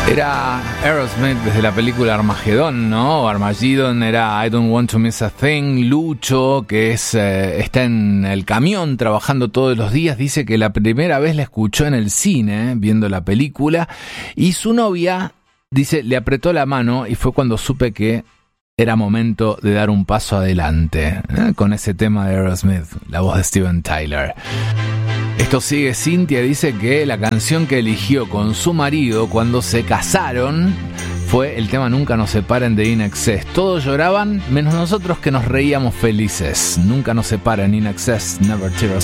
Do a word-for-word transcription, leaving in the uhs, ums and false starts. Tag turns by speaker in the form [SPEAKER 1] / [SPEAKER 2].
[SPEAKER 1] Era Aerosmith desde la película Armagedón, ¿no? Armageddon era I Don't Want to Miss a Thing. Lucho, que es eh, está en el camión trabajando todos los días, dice que la primera vez la escuchó en el cine, viendo la película, y su novia, dice, le apretó la mano y fue cuando supe que era momento de dar un paso adelante, ¿eh? Con ese tema de Aerosmith, la voz de Steven Tyler. Esto sigue, Cintia dice que la canción que eligió con su marido cuando se casaron fue el tema Nunca nos separen de In Excess. Todos lloraban, menos nosotros que nos reíamos felices. Nunca nos separen, In Excess, Never Tear Us